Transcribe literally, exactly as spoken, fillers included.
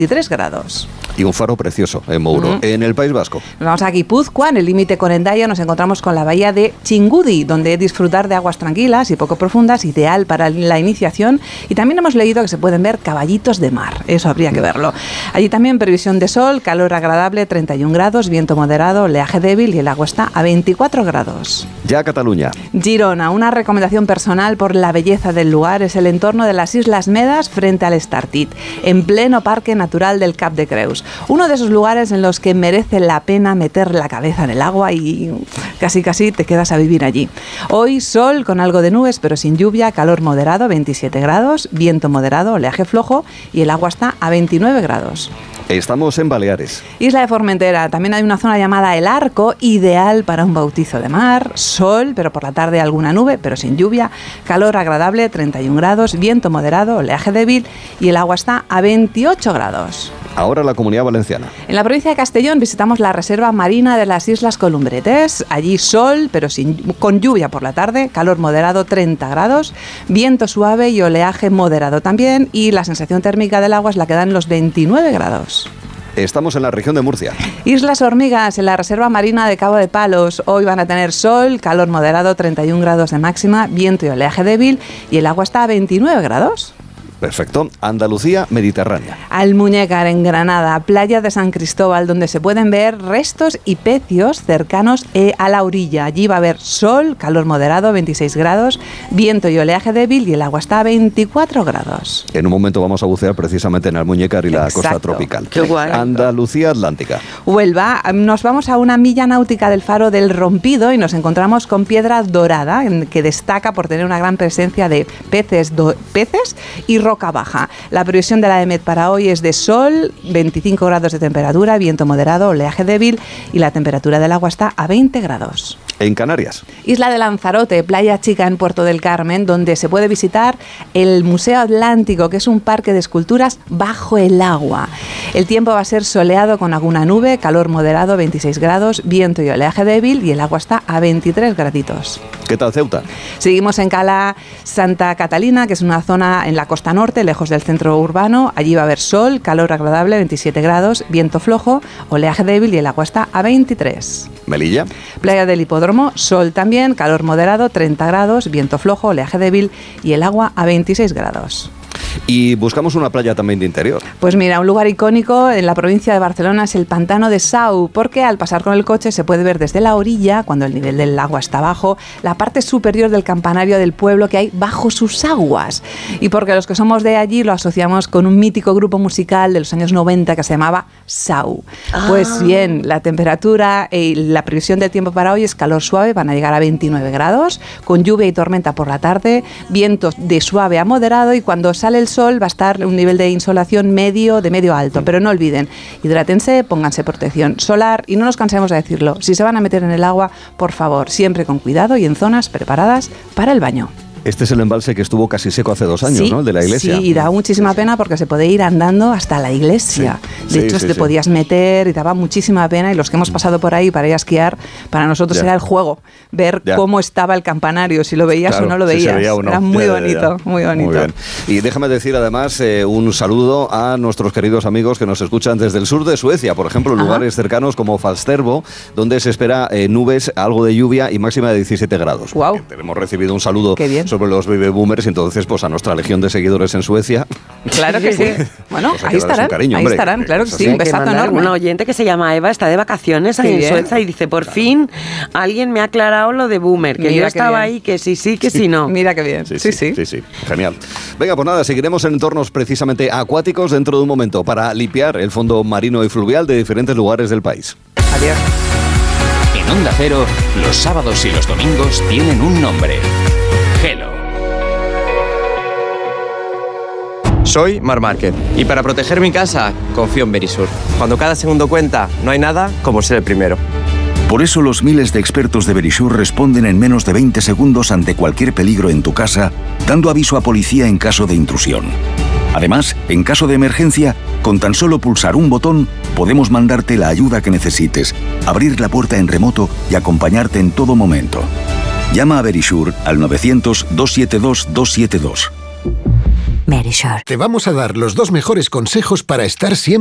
veintitrés grados. Y un faro precioso en Mouro, uh-huh. en el País Vasco. Nos vamos a Guipúzcoa, en el límite con Hendaya, nos encontramos con la bahía de Chingudi, donde disfrutar de aguas tranquilas y poco profundas, ideal para la iniciación. Y también hemos leído que se pueden ver caballitos de mar, eso habría que verlo. Allí también previsión de sol, calor agradable, treinta y un grados, viento moderado, oleaje débil y el agua está a veinticuatro grados. Ya Cataluña. Girona, una recomendación personal por la belleza del lugar es el entorno de las Islas Medas frente al Estartit, en pleno Parque Natural del Cap de Creus. Uno de esos lugares en los que merece la pena meter la cabeza en el agua y casi casi te quedas a vivir allí. Hoy sol con algo de nubes pero sin lluvia, calor moderado, veintisiete grados, viento moderado, oleaje flojo y el agua está a veintinueve grados. Estamos en Baleares. Isla de Formentera, también hay una zona llamada El Arco, ideal para un bautizo de mar, sol, pero por la tarde alguna nube, pero sin lluvia, calor agradable, treinta y un grados, viento moderado, oleaje débil y el agua está a veintiocho grados. Ahora la Comunidad Valenciana. En la provincia de Castellón visitamos la Reserva Marina de las Islas Columbretes. Allí sol, pero sin, con lluvia por la tarde, calor moderado, treinta grados, viento suave y oleaje moderado también, y la sensación térmica del agua es la que dan los veintinueve grados. Estamos en la región de Murcia. Islas Hormigas, en la Reserva Marina de Cabo de Palos. Hoy van a tener sol, calor moderado, treinta y un grados de máxima, viento y oleaje débil, y el agua está a veintinueve grados. Perfecto. Andalucía mediterránea. Almuñécar, en Granada, playa de San Cristóbal, donde se pueden ver restos y pecios cercanos eh, a la orilla. Allí va a haber sol, calor moderado, veintiséis grados, viento y oleaje débil y el agua está a veinticuatro grados. En un momento vamos a bucear precisamente en Almuñécar y la Exacto. costa tropical. Qué guay. Andalucía Atlántica. Huelva, nos vamos a una milla náutica del faro del Rompido y nos encontramos con piedra dorada, que destaca por tener una gran presencia de peces, do, peces y roca baja. La previsión de la E M E T para hoy es de sol, veinticinco grados de temperatura, viento moderado, oleaje débil y la temperatura del agua está a veinte grados. En Canarias. Isla de Lanzarote, playa chica en Puerto del Carmen, donde se puede visitar el Museo Atlántico, que es un parque de esculturas bajo el agua. El tiempo va a ser soleado con alguna nube, calor moderado, veintiséis grados, viento y oleaje débil y el agua está a veintitrés graditos. ¿Qué tal Ceuta? Seguimos en Cala Santa Catalina, que es una zona en la costa norte, lejos del centro urbano. Allí va a haber sol, calor agradable, veintisiete grados, viento flojo, oleaje débil y el agua está a veintitrés. Melilla. Playa del Hipódromo, sol también, calor moderado, treinta grados, viento flojo, oleaje débil y el agua a veintiséis grados. Y buscamos una playa también de interior. Pues mira, un lugar icónico en la provincia de Barcelona es el Pantano de Sau, porque al pasar con el coche se puede ver desde la orilla, cuando el nivel del agua está bajo, la parte superior del campanario del pueblo que hay bajo sus aguas. Y porque los que somos de allí lo asociamos con un mítico grupo musical de los años noventa que se llamaba Sau. Ah. Pues bien, la temperatura y la previsión del tiempo para hoy es calor suave, van a llegar a veintinueve grados, con lluvia y tormenta por la tarde, vientos de suave a moderado y cuando sale el sol va a estar un nivel de insolación medio, de medio alto, pero no olviden, hidrátense, pónganse protección solar y no nos cansemos de decirlo, si se van a meter en el agua, por favor, siempre con cuidado y en zonas preparadas para el baño. Este es el embalse que estuvo casi seco hace dos años, sí, ¿no? El de la iglesia. Sí, y daba muchísima pena porque se podía ir andando hasta la iglesia. Sí, de hecho, sí, te sí. podías meter y daba muchísima pena. Y los que hemos pasado por ahí para ir a esquiar, para nosotros ya. era el juego. Ver ya. cómo estaba el campanario, si lo veías claro, o no lo veías. Si se veía o no. Era muy ya, bonito, ya, ya. muy bonito. Muy bien. Y déjame decir además eh, un saludo a nuestros queridos amigos que nos escuchan desde el sur de Suecia. Por ejemplo, Ajá. lugares cercanos como Falsterbo, donde se espera eh, nubes, algo de lluvia y máxima de diecisiete grados. Wow. Hemos recibido un saludo sobre los baby boomers. Entonces, pues a nuestra legión de seguidores en Suecia. Claro que sí. Bueno, pues ahí estarán, cariño, ahí hombre, estarán, claro que sí. Un besazo enorme. Una oyente que se llama Eva está de vacaciones ahí en Suecia y dice, por fin alguien me ha aclarado lo de boomer, que Mira yo estaba ahí, que sí, sí, que sí, no. Mira qué bien. Sí sí, sí, sí, sí. Genial. Venga, pues nada, seguiremos en entornos precisamente acuáticos dentro de un momento para limpiar el fondo marino y fluvial de diferentes lugares del país. Adiós. En Onda Cero, los sábados y los domingos tienen un nombre. Gelo. Soy Mar Márquez y para proteger mi casa confío en Verisur. Cuando cada segundo cuenta, no hay nada como ser el primero. Por eso los miles de expertos de Verisur responden en menos de veinte segundos ante cualquier peligro en tu casa, dando aviso a policía en caso de intrusión. Además, en caso de emergencia, con tan solo pulsar un botón, podemos mandarte la ayuda que necesites, abrir la puerta en remoto y acompañarte en todo momento. Llama a Verisur al novecientos, doscientos setenta y dos, doscientos setenta y dos. Verisure. Te vamos a dar los dos mejores consejos para estar siempre